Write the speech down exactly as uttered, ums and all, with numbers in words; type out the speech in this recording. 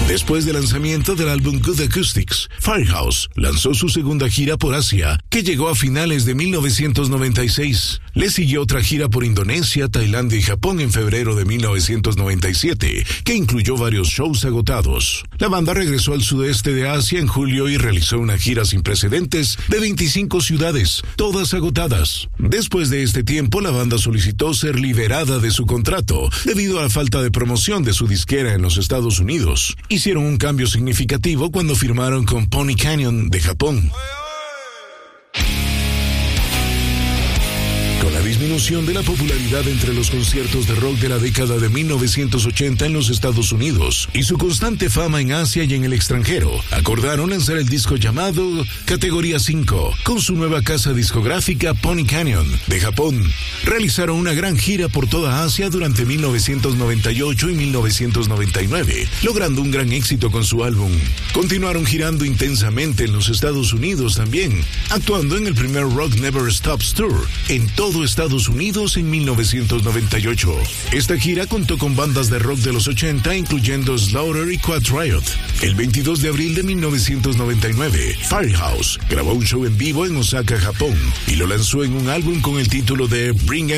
Después del lanzamiento del álbum Good Acoustics, Firehouse lanzó su segunda gira por Asia, que llegó a finales de mil novecientos noventa y seis. Le siguió otra gira por Indonesia, Tailandia y Japón en febrero de mil novecientos noventa y siete, que incluyó varios shows agotados. La banda regresó al sudeste de Asia en julio y realizó una gira sin precedentes de veinticinco ciudades, todas agotadas. Después de este tiempo, la banda solicitó ser liberada de su contrato debido a la falta de promoción de su disquera en los Estados Unidos. Hicieron un cambio significativo cuando firmaron con Pony Canyon de Japón. Con la disminución de la popularidad entre los conciertos de rock de la década de mil novecientos ochenta en los Estados Unidos y su constante fama en Asia y en el extranjero, acordaron lanzar el disco llamado Categoría cinco con su nueva casa discográfica Pony Canyon de Japón. Realizaron una gran gira por toda Asia durante mil novecientos noventa y ocho y mil novecientos noventa y nueve, logrando un gran éxito con su álbum. Continuaron girando intensamente en los Estados Unidos también, actuando en el primer Rock Never Stops Tour en todo Estados Unidos en mil novecientos noventa y ocho. Esta gira contó con bandas de rock de los ochenta, incluyendo Slaughter y Quiet Riot. El veintidós de abril de mil novecientos noventa y nueve, Firehouse grabó un show en vivo en Osaka, Japón, y lo lanzó en un álbum con el título de Bring